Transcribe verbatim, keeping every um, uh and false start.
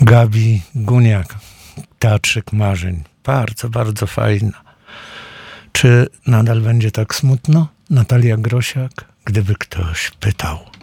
Gabi Guniak, Teatrzyk Marzeń. Bardzo, bardzo fajna. Czy nadal będzie tak smutno? Natalia Grosiak, gdyby ktoś pytał.